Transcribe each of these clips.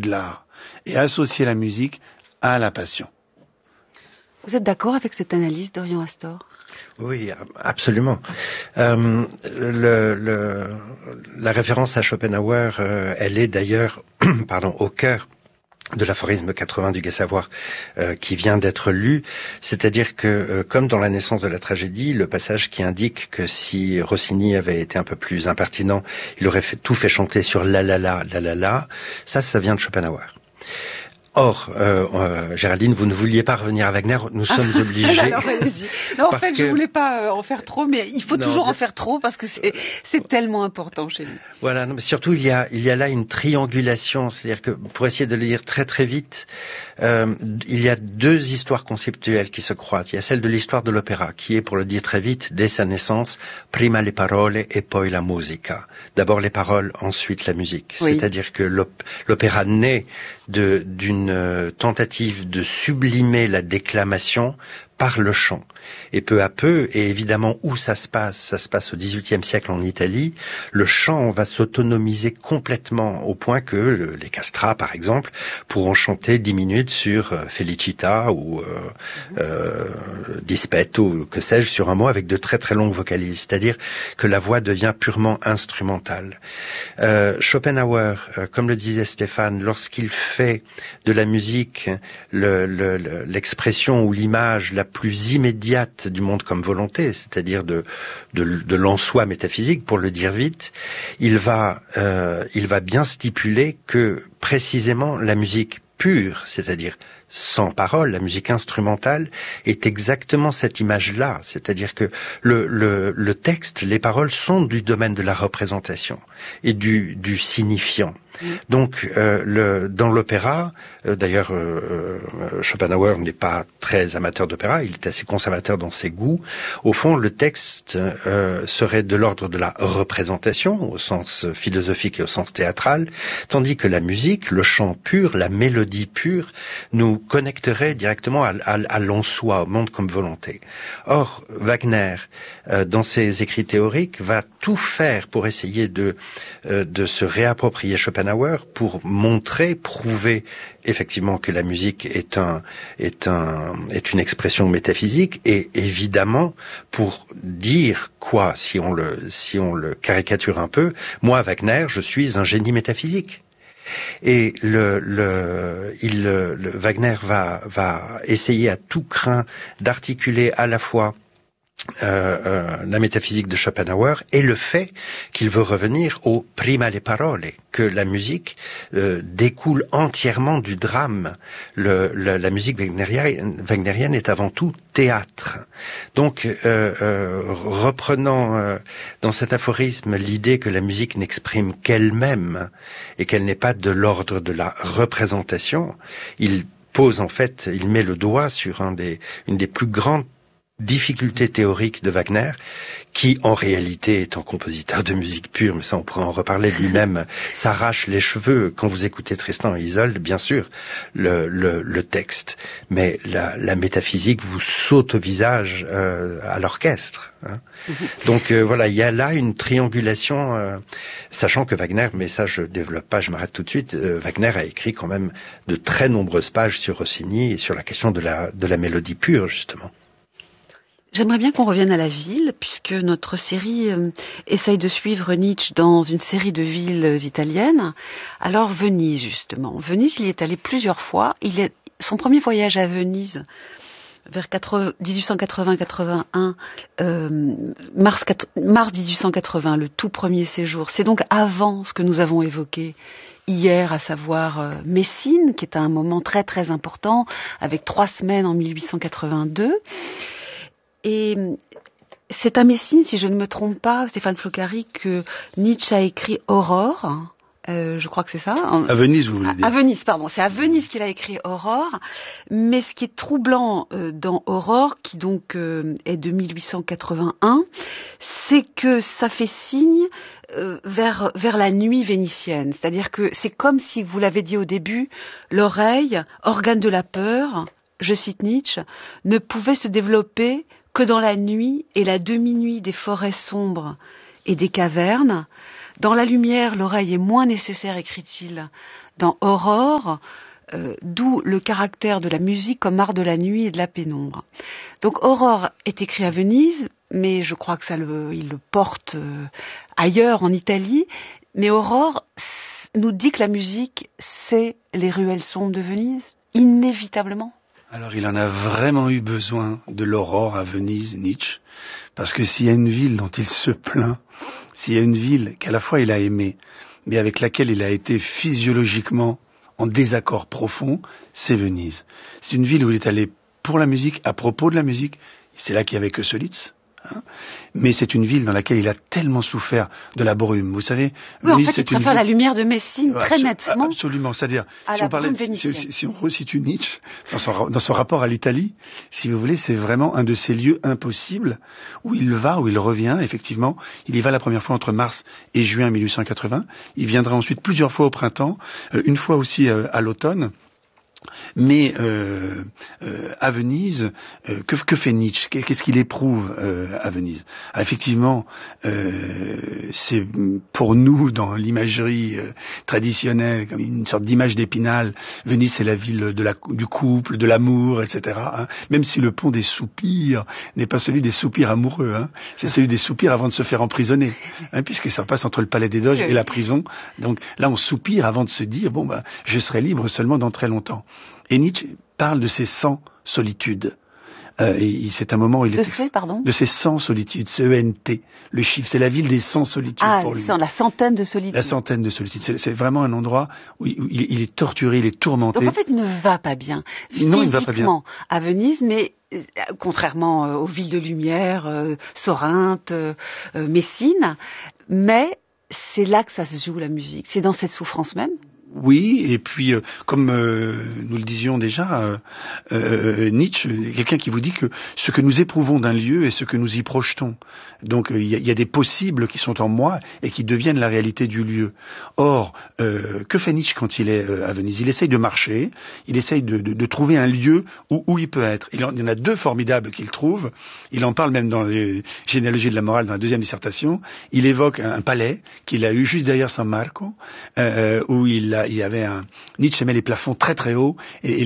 l'art et associer la musique à la passion. Vous êtes d'accord avec cette analyse, Dorian Astor ? Oui, absolument. La référence à Schopenhauer, elle est d'ailleurs au cœur de l'aphorisme 80 du Gai Savoir qui vient d'être lu, c'est-à-dire que comme dans La naissance de la tragédie, le passage qui indique que si Rossini avait été un peu plus impertinent, il aurait tout fait chanter sur la la la la la la, ça vient de Schopenhauer. Or, Géraldine, vous ne vouliez pas revenir à Wagner, nous sommes obligés. Alors, allez-y. Non, en fait, je voulais pas en faire trop, mais il faut toujours en faire trop parce que c'est tellement important chez nous. Voilà, non, mais surtout il y a là une triangulation, c'est-à-dire que pour essayer de le lire très très vite, il y a deux histoires conceptuelles qui se croisent. Il y a celle de l'histoire de l'opéra, qui est, pour le dire très vite, dès sa naissance, prima le parole e poi la musica. D'abord les paroles, ensuite la musique. Oui. C'est-à-dire que l'opéra naît d'une tentative de sublimer la déclamation par le chant. Et peu à peu, et évidemment où ça se passe au XVIIIe siècle en Italie, le chant va s'autonomiser complètement au point que les castrats, par exemple, pourront chanter 10 minutes sur Felicita ou Dispetto, ou que sais-je, sur un mot avec de très très longues vocalises. C'est-à-dire que la voix devient purement instrumentale. Schopenhauer, comme le disait Stéphane, lorsqu'il fait de la musique l'expression ou l'image la plus immédiate du monde comme volonté, c'est-à-dire de l'en-soi métaphysique, pour le dire vite, il va bien stipuler que précisément la musique pure, c'est-à-dire sans parole, la musique instrumentale, est exactement cette image-là. C'est-à-dire que le texte, les paroles sont du domaine de la représentation et du signifiant. Donc, dans l'opéra, d'ailleurs, Schopenhauer n'est pas très amateur d'opéra, il est assez conservateur dans ses goûts. Au fond, le texte serait de l'ordre de la représentation, au sens philosophique et au sens théâtral, tandis que la musique, le chant pur, la mélodie pure, nous connecterait directement à l'en-soi, au monde comme volonté. Or, Wagner, dans ses écrits théoriques, va tout faire pour essayer de se réapproprier Schopenhauer, pour prouver effectivement que la musique est une expression métaphysique, et évidemment pour dire quoi, si on le caricature un peu, moi Wagner, je suis un génie métaphysique. Et Wagner va essayer à tout crin d'articuler à la fois la métaphysique de Schopenhauer et le fait qu'il veut revenir au prima le parole, que la musique découle entièrement du drame. La musique wagnérienne est avant tout théâtre. Donc, reprenant dans cet aphorisme l'idée que la musique n'exprime qu'elle-même et qu'elle n'est pas de l'ordre de la représentation, il met le doigt sur une des plus grandes difficulté théorique de Wagner, qui en réalité est un compositeur de musique pure, mais ça on pourra en reparler, lui-même s'arrache les cheveux quand vous écoutez Tristan et Isolde, bien sûr, le texte, mais la métaphysique vous saute au visage à l'orchestre. Hein. Donc voilà, il y a là une triangulation, sachant que Wagner, mais ça je développe pas, je m'arrête tout de suite, Wagner a écrit quand même de très nombreuses pages sur Rossini et sur la question de la mélodie pure, justement. J'aimerais bien qu'on revienne à la ville, puisque notre série essaye de suivre Nietzsche dans une série de villes italiennes. Alors Venise, justement. Venise, il y est allé plusieurs fois. Son premier voyage à Venise, vers 1880-81, mars 1880, le tout premier séjour. C'est donc avant ce que nous avons évoqué hier, à savoir Messine, qui est un moment très très important, avec 3 semaines en 1882. Et c'est à Messine, si je ne me trompe pas, Stéphane Floccari, que Nietzsche a écrit Aurore. Je crois que c'est ça. À Venise, vous voulez dire. À Venise, pardon. C'est à Venise qu'il a écrit Aurore. Mais ce qui est troublant dans Aurore, qui donc est de 1881, c'est que ça fait signe vers la nuit vénitienne. C'est-à-dire que c'est comme si, vous l'avez dit au début, l'oreille, organe de la peur, je cite Nietzsche, ne pouvait se développer que dans la nuit et la demi-nuit des forêts sombres et des cavernes, Dans la lumière, l'oreille est moins nécessaire, écrit-il dans Aurore, d'où le caractère de la musique comme art de la nuit et de la pénombre. Donc Aurore est écrit à Venise, mais je crois que il le porte ailleurs, en Italie. Mais Aurore nous dit que la musique, c'est les ruelles sombres de Venise, inévitablement. Alors il en a vraiment eu besoin de l'aurore à Venise, Nietzsche, parce que s'il y a une ville dont il se plaint, s'il y a une ville qu'à la fois il a aimée, mais avec laquelle il a été physiologiquement en désaccord profond, c'est Venise. C'est une ville où il est allé pour la musique, à propos de la musique, c'est là qu'il y avait que Solitz. Mais c'est une ville dans laquelle il a tellement souffert de la brume. Vous savez, oui, Venise, en fait, il préfère la lumière de Messine très nettement. Absolument. C'est-à-dire, si on resitue Nietzsche dans son rapport à l'Italie, si vous voulez, c'est vraiment un de ces lieux impossibles où il va, où il revient. Effectivement, il y va la première fois entre mars et juin 1880. Il viendra ensuite plusieurs fois au printemps, une fois aussi à l'automne. Mais à Venise, que fait Nietzsche? Qu'est-ce qu'il éprouve à Venise? Alors, effectivement, c'est pour nous dans l'imagerie traditionnelle comme une sorte d'image d'Épinal. Venise, c'est la ville du couple, de l'amour, etc. Hein. Même si le pont des soupirs n'est pas celui des soupirs amoureux, hein. C'est celui des soupirs avant de se faire emprisonner, hein, puisque ça passe entre le palais des Doges et la prison. Donc là, on soupire avant de se dire bon bah je serai libre seulement dans très longtemps. Et Nietzsche parle de ses 100 solitudes. Et c'est un moment où il de ses 100 solitudes, C-E-N-T. Le chiffre, c'est la ville des 100 solitudes pour lui. La centaine de solitudes. La centaine de solitudes. C'est vraiment un endroit où il est torturé, il est tourmenté. Donc en fait, il ne va pas bien. Non, il ne va pas bien. À Venise, mais contrairement aux villes de lumière, Sorinthe, Messine, mais c'est là que ça se joue la musique. C'est dans cette souffrance même. Oui, et puis comme nous le disions déjà, Nietzsche est quelqu'un qui vous dit que ce que nous éprouvons d'un lieu est ce que nous y projetons. Donc il y a des possibles qui sont en moi et qui deviennent la réalité du lieu. Or, que fait Nietzsche quand il est à Venise? Il essaye de marcher, il essaye de trouver un lieu où il peut être. Il y en a deux formidables qu'il trouve. Il en parle même dans les généalogies de la morale, dans la deuxième dissertation. Il évoque un palais qu'il a eu juste derrière San Marco, où il y avait Nietzsche aimait les plafonds très très hauts et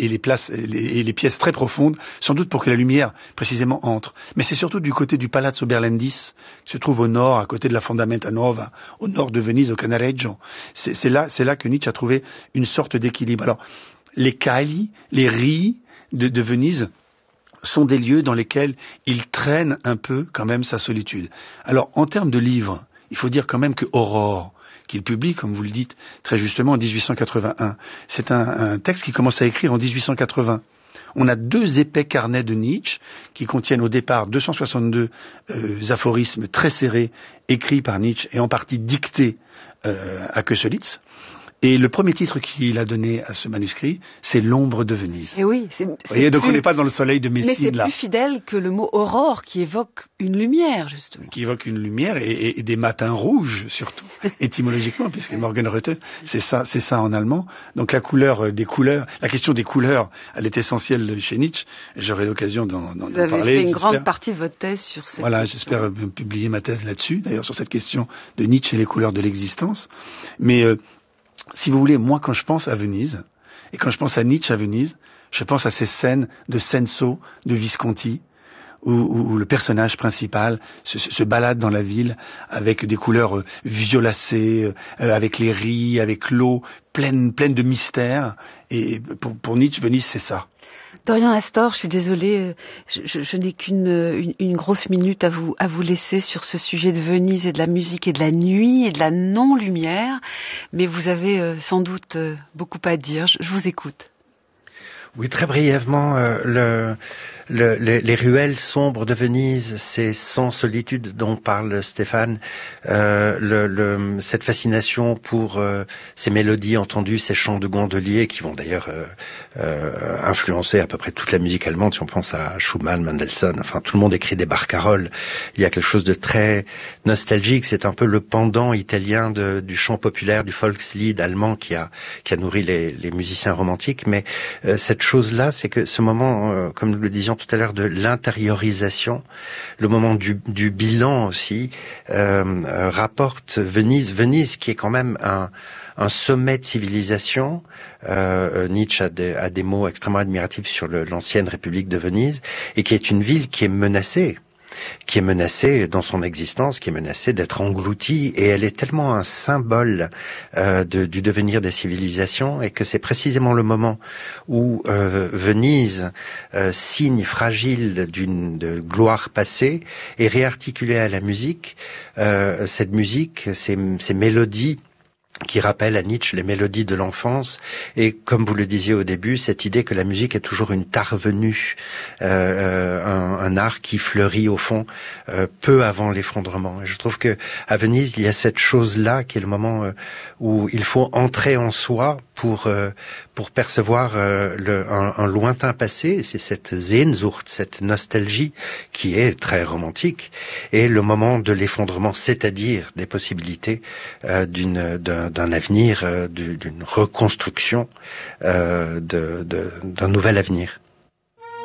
les pièces très profondes, sans doute pour que la lumière précisément entre. Mais c'est surtout du côté du Palazzo Berlendis, qui se trouve au nord, à côté de la Fondamenta Nova, au nord de Venise, au Canareggio. C'est là que Nietzsche a trouvé une sorte d'équilibre. Alors, les cailles, les ries de Venise sont des lieux dans lesquels il traîne un peu quand même sa solitude. Alors, en termes de livres, il faut dire quand même que Aurore, qu'il publie, comme vous le dites, très justement en 1881. C'est un texte qu'il commence à écrire en 1880. On a 2 épais carnets de Nietzsche qui contiennent au départ 262 aphorismes très serrés écrits par Nietzsche et en partie dictés à Köselitz. Et le premier titre qu'il a donné à ce manuscrit, c'est L'ombre de Venise. Et oui, vous voyez, donc on n'est pas dans le soleil de Messine. Mais c'est là. Plus fidèle que le mot aurore qui évoque une lumière, justement. Qui évoque une lumière et des matins rouges, surtout, étymologiquement, puisque Morgenröte, c'est ça en allemand. Donc la question des couleurs, elle est essentielle chez Nietzsche. J'aurai l'occasion d'en parler. Vous avez fait une grande partie de votre thèse sur cette question. J'espère publier ma thèse là-dessus, d'ailleurs, sur cette question de Nietzsche et les couleurs de l'existence. Mais si vous voulez, moi, quand je pense à Venise, et quand je pense à Nietzsche à Venise, je pense à ces scènes de Senso, de Visconti, où le personnage principal se balade dans la ville avec des couleurs violacées, avec les ries, avec l'eau, pleine de mystère. Et pour Nietzsche, Venise, c'est ça. Dorian Astor, je suis désolée, je n'ai qu'une grosse minute à vous laisser sur ce sujet de Venise et de la musique et de la nuit et de la non-lumière, mais vous avez sans doute beaucoup à dire. Je vous écoute. Oui, très brièvement, les ruelles sombres de Venise, ces 100 solitudes dont parle Stéphane, cette fascination pour ces mélodies entendues, ces chants de gondoliers qui vont d'ailleurs influencer à peu près toute la musique allemande. Si on pense à Schumann, Mendelssohn, enfin tout le monde écrit des barcarolles. Il y a quelque chose de très nostalgique. C'est un peu le pendant italien du chant populaire, du Volkslied allemand qui a nourri les musiciens romantiques. Mais cette chose-là, c'est que ce moment, comme nous le disions tout à l'heure, de l'intériorisation, le moment du bilan aussi, rapporte Venise qui est quand même un sommet de civilisation. Nietzsche a des mots extrêmement admiratifs sur l'ancienne République de Venise, et qui est une ville qui est menacée dans son existence, qui est menacée d'être engloutie, et elle est tellement un symbole du devenir des civilisations, et que c'est précisément le moment où Venise, signe fragile de gloire passée, est réarticulée à la musique. Cette musique, ces mélodies qui rappelle à Nietzsche les mélodies de l'enfance, et comme vous le disiez au début, cette idée que la musique est toujours une tarvenue, un art qui fleurit au fond peu avant l'effondrement. Et je trouve que à Venise, il y a cette chose-là qui est le moment où il faut entrer en soi pour percevoir un lointain passé. C'est cette Sehnsucht, cette nostalgie qui est très romantique, et le moment de l'effondrement, c'est-à-dire des possibilités d'un avenir, d'une reconstruction, d'un nouvel avenir.